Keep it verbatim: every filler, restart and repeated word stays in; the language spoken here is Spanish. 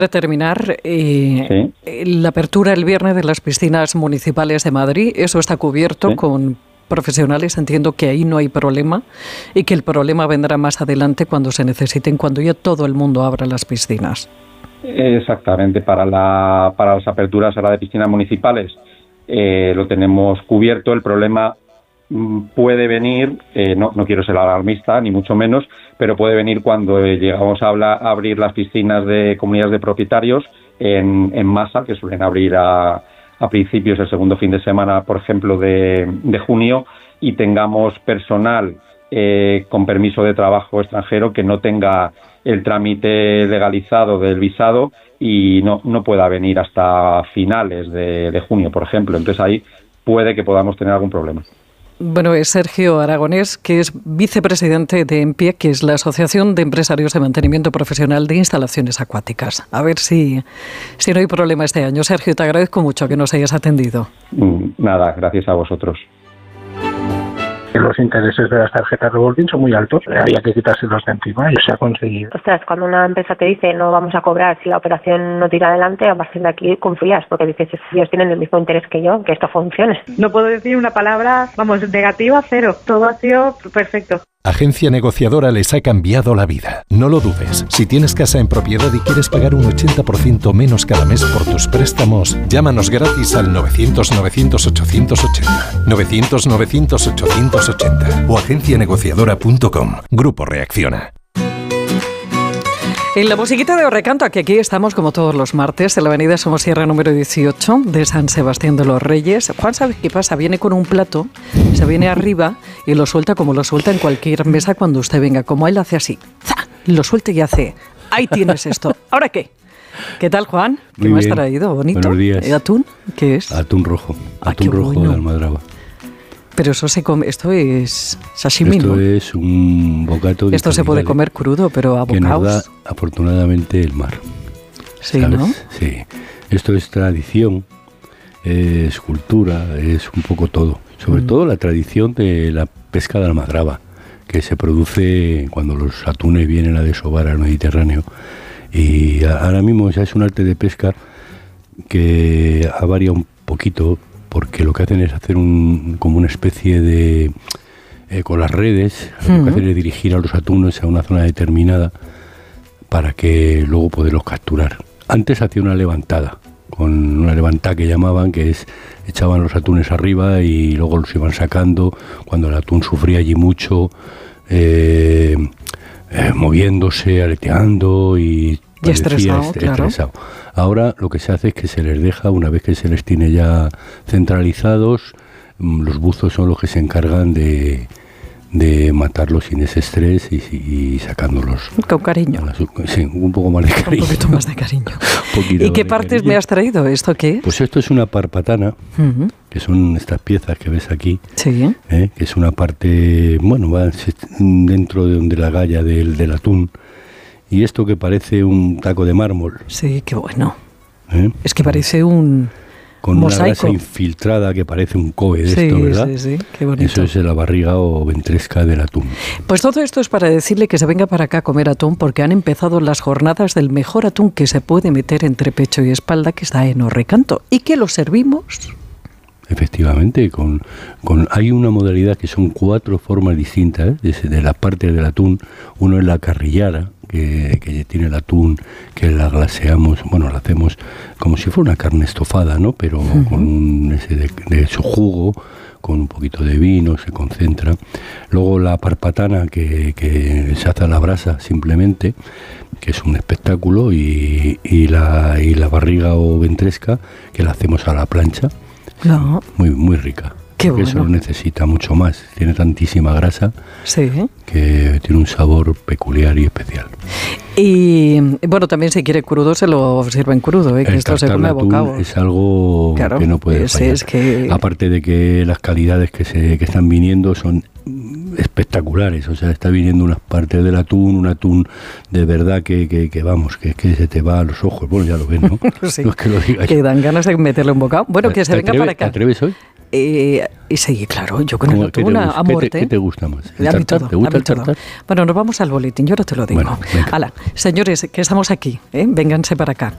Para terminar, eh, sí. la apertura el viernes de las piscinas municipales de Madrid, eso está cubierto sí. con profesionales. Entiendo que ahí no hay problema y que el problema vendrá más adelante cuando se necesiten, cuando ya todo el mundo abra las piscinas. Exactamente, para, la, para las aperturas ahora de piscinas municipales eh, lo tenemos cubierto. El problema puede venir, eh, no, no quiero ser alarmista, ni mucho menos, pero puede venir cuando eh, llegamos a, hablar, a abrir las piscinas de comunidades de propietarios en, en masa, que suelen abrir a, a principios del segundo fin de semana, por ejemplo, de, de junio, y tengamos personal eh, con permiso de trabajo extranjero que no tenga el trámite legalizado del visado y no, no pueda venir hasta finales de, de junio, por ejemplo. Entonces ahí puede que podamos tener algún problema. Bueno, es Sergio Aragonés, que es vicepresidente de EMPIE, que es la Asociación de Empresarios de Mantenimiento Profesional de Instalaciones Acuáticas. A ver si, si no hay problema este año. Sergio, te agradezco mucho que nos hayas atendido. Nada, gracias a vosotros. Los intereses de las tarjetas revolving son muy altos, había que quitárselos de encima y se ha conseguido. Ostras, cuando una empresa te dice no vamos a cobrar si la operación no tira adelante, a partir de aquí confías, porque dices, ellos tienen el mismo interés que yo, que esto funcione. No puedo decir una palabra, vamos, negativa, cero. Todo ha sido perfecto. Agencia Negociadora les ha cambiado la vida. No lo dudes. Si tienes casa en propiedad y quieres pagar un ochenta por ciento menos cada mes por tus préstamos, llámanos gratis al novecientos novecientos ochocientos ochenta. novecientos novecientos ochocientos ochenta o agencia negociadora punto com. Grupo Reacciona. En la musiquita de Orrecanto, que aquí estamos como todos los martes, en la avenida Somosierra número dieciocho de San Sebastián de los Reyes. Juan, ¿sabes qué pasa? Viene con un plato, se viene arriba y lo suelta como lo suelta en cualquier mesa cuando usted venga. Como él hace así, ¡za! Lo suelta y hace, ahí tienes esto. ¿Ahora qué? ¿Qué tal, Juan? ¿Qué Muy me has bien. traído? ¿Bonito? Buenos días. ¿Atún? ¿Qué es? Atún rojo. Ah, Atún rojo bueno. de Almadraba. Pero eso se come, esto es sashimi, Esto ¿no? es un bocato de Esto se puede comer crudo, pero a que nos da, bocaos. afortunadamente, el mar. Sí, ¿sabes? ¿no? Sí. Esto es tradición, es cultura, es un poco todo. Sobre mm. todo la tradición de la pesca de Almadraba, que se produce cuando los atunes vienen a desovar al Mediterráneo. Y ahora mismo ya es un arte de pesca que ha variado un poquito, porque lo que hacen es hacer un como una especie de... Eh, con las redes, uh-huh. lo que hacen es dirigir a los atunes a una zona determinada para que luego poderlos capturar. Antes hacía una levantada, con una levantada que llamaban, que es echaban los atunes arriba y luego los iban sacando cuando el atún sufría allí mucho, eh, eh, moviéndose, aleteando y... Y estresado, est- claro. estresado. Ahora lo que se hace es que se les deja, una vez que se les tiene ya centralizados, los buzos son los que se encargan de, de matarlos sin ese estrés y, y sacándolos. Con cariño. La, sí, un poco más de cariño. Un poquito más de cariño. ¿Y qué partes me has traído? ¿Esto qué es? Pues esto es una parpatana, uh-huh. que son estas piezas que ves aquí, sí. ¿eh? Que es una parte, bueno, va dentro de donde la galla del, del atún. Y esto que parece un taco de mármol. Sí, qué bueno. ¿Eh? Es que parece un Con mosaico. Una grasa infiltrada que parece un Kobe de sí, esto, ¿verdad? Sí, sí, qué bonito. Eso es la barriga o ventresca del atún. Pues todo esto es para decirle que se venga para acá a comer atún, porque han empezado las jornadas del mejor atún que se puede meter entre pecho y espalda, que está en Orrecanto, y que lo servimos... Efectivamente, con, con hay una modalidad que son cuatro formas distintas de, de la parte del atún. Uno es la carrillada, que, que tiene el atún, que la glaseamos, bueno, la hacemos como si fuera una carne estofada, ¿no? Pero uh-huh. con un, ese de, de su jugo, con un poquito de vino, se concentra. Luego la parpatana, que, que se hace a la brasa simplemente, que es un espectáculo, y, y, la, y la barriga o ventresca, que la hacemos a la plancha. No. Muy, muy rica. Qué porque bueno. Eso necesita mucho más. Tiene tantísima grasa sí. que tiene un sabor peculiar y especial. Y bueno, también si quiere crudo se lo sirven crudo, ¿eh? Que esto se come a bocado. Es algo claro, que no puede es, fallar. Es que... Aparte de que las calidades que se que están viniendo son espectaculares. O sea, está viniendo unas partes del atún, un atún de verdad que, que, que vamos, que es que se te va a los ojos. Bueno, ya lo ves, ¿no? sí. No es que lo diga que yo. dan ganas de meterle un bocado. Bueno, que se venga atreve, para acá. ¿Te atreves hoy? Eh, y sí, claro, yo con el atún a, a muerte. ¿Qué te, ¿Qué te gusta más? ¿El a mí tartar? todo, ¿Te gusta a mí el tartar? Todo. Bueno, nos vamos al boletín, yo no te lo digo. Bueno, Hala, señores, que estamos aquí, ¿eh? Vénganse para acá.